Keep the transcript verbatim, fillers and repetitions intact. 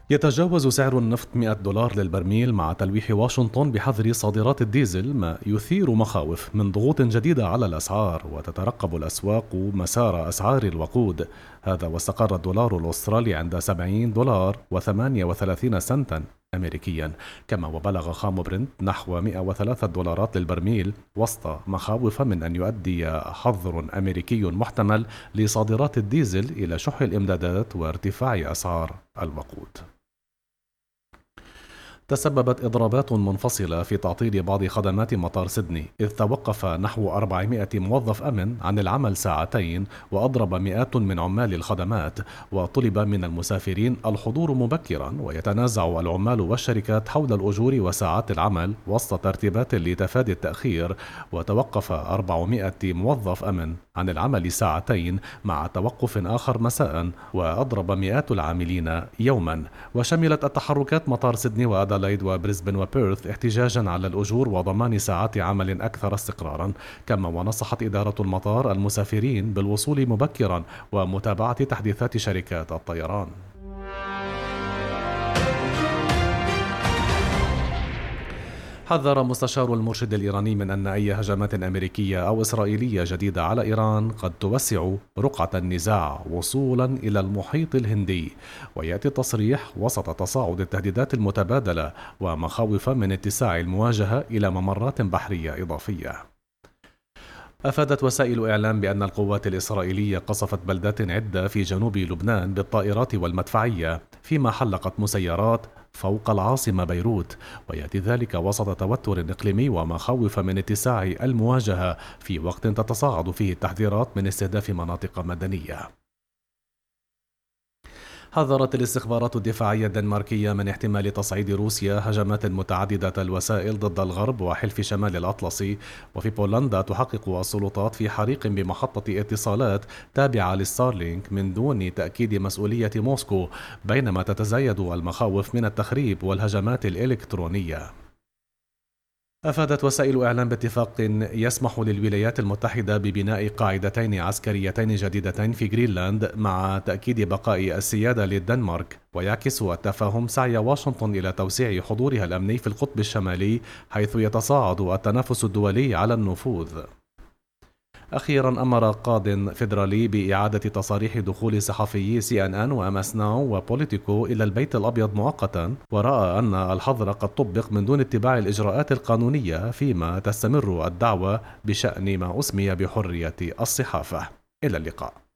يتجاوز سعر النفط مئة دولار للبرميل مع تلويح واشنطن بحظر صادرات الديزل، ما يثير مخاوف من ضغوط جديدة على الأسعار، وتترقب الأسواق مسار أسعار الوقود. هذا واستقر الدولار الأسترالي عند سبعين دولار وثمانية وثلاثين سنتا أمريكيا، كما وبلغ خام برنت نحو مئة وثلاثة دولارات للبرميل، وسط مخاوف من أن يؤدي حظر أمريكي محتمل لصادرات الديزل إلى شح الإمدادات وارتفاع أسعار الوقود. تسببت إضرابات منفصلة في تعطيل بعض خدمات مطار سيدني، إذ توقف نحو أربعمائة موظف أمن عن العمل ساعتين، وأضرب مئات من عمال الخدمات، وطلب من المسافرين الحضور مبكرا، ويتنازع العمال والشركات حول الأجور وساعات العمل وسط ترتيبات لتفادي التأخير. وتوقف أربعمائة موظف أمن عن العمل ساعتين مع توقف آخر مساء، وأضرب مئات العاملين يوما. وشملت التحركات مطار سيدني وأدلايد وبريسبن وبيرث احتجاجا على الأجور وضمان ساعات عمل أكثر استقرارا، كما ونصحت إدارة المطار المسافرين بالوصول مبكرا ومتابعة تحديثات شركات الطيران. حذر مستشار المرشد الإيراني من أن أي هجمات أمريكية أو إسرائيلية جديدة على إيران قد توسع رقعة النزاع وصولا إلى المحيط الهندي. ويأتي التصريح وسط تصاعد التهديدات المتبادلة ومخاوف من اتساع المواجهة إلى ممرات بحرية إضافية. أفادت وسائل إعلام بأن القوات الإسرائيلية قصفت بلدات عدة في جنوب لبنان بالطائرات والمدفعية، فيما حلقت مسيرات فوق العاصمة بيروت. ويأتي ذلك وسط توتر إقليمي ومخاوف من اتساع المواجهة في وقت تتصاعد فيه التحذيرات من استهداف مناطق مدنية. حذرت الاستخبارات الدفاعية الدنماركية من احتمال تصعيد روسيا هجمات متعددة الوسائل ضد الغرب وحلف شمال الأطلسي. وفي بولندا تحقق السلطات في حريق بمحطة اتصالات تابعة لستارلينك من دون تأكيد مسؤولية موسكو، بينما تتزايد المخاوف من التخريب والهجمات الإلكترونية. أفادت وسائل إعلام باتفاق يسمح للولايات المتحدة ببناء قاعدتين عسكريتين جديدتين في غرينلاند، مع تأكيد بقاء السيادة للدنمارك. ويعكس التفاهم سعي واشنطن إلى توسيع حضورها الأمني في القطب الشمالي، حيث يتصاعد التنافس الدولي على النفوذ. أخيرا أمر قاض فيدرالي بإعادة تصاريح دخول صحفيي سي إن إن وإم إس ناو وبوليتيكو إلى البيت الأبيض مؤقتا، ورأى أن الحظر قد طبق من دون اتباع الإجراءات القانونية، فيما تستمر الدعوة بشأن ما أسمي بحرية الصحافة. إلى اللقاء.